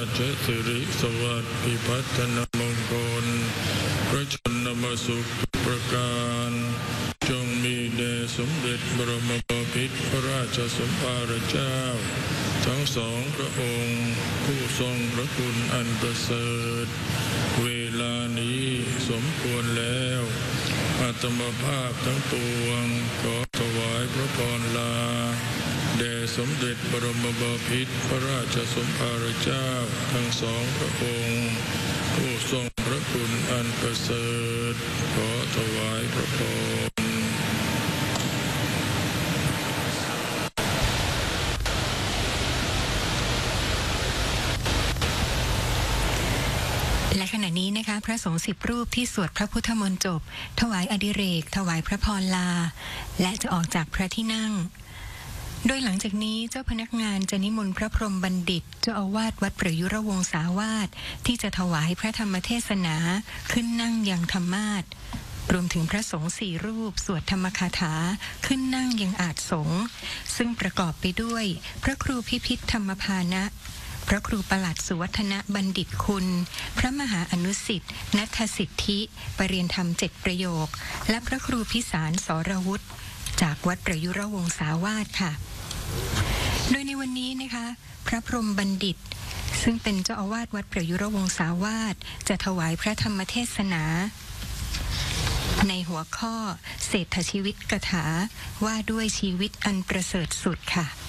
ชสิริสวัสดิ์พิพัฒนมงคลพระชนมสุขประการจงมีแด่สมเด็จบรมบพิตรพระราชสมภารเจ้าทั้งสองพระองค์ผู้ทรงพระคุณอันประเสริฐเวลานี้สมควรแล้วอาตมภาพทั้งปวงขอถวายพระพรลาแด่สมเด็จบรมบพิตรพระราชสมภารเจ้าทั้งสองพระองค์ผู้ทรงพระคุณอันประเสริฐขอถวายพระพรและขณะนี้นะคะพระสงฆ์10 รูปที่สวดพระพุทธมนต์จบถวายอดิเรกถวายพระพรลาและจะออกจากพระที่นั่งโดยหลังจากนี้เจ้าพนักงานจะนิมนต์พระพรหมบัณฑิตเจ้าอาวาสวัดประยุรวงศาวาสที่จะถวายพระธรรมเทศนาขึ้นนั่งยังธรรมาสน์รวมถึงพระสงฆ์4 รูปสวดธรรมคาถาขึ้นนั่งยังอาจสงฆ์ซึ่งประกอบไปด้วยพระครูพิพิธธรรมพานะพระครูประหลัดสุวัฒนบัณฑิตคุณพระมหาอนุสิทธิ์ณัฐสิทธิปรริยนธรรม7 ประโยคและพระครูพิสารสรวุฒิจากวัดประยุรวงศาวาสค่ะโดยในวันนี้นะคะพระพรหมบัณฑิตซึ่งเป็นเจ้าอาวาสวัดประยุรวงศาวาสจะถวายพระธรรมเทศนาในหัวข้อเศรษฐชีวิตกถาว่าด้วยชีวิตอันประเสริฐสุดค่ะ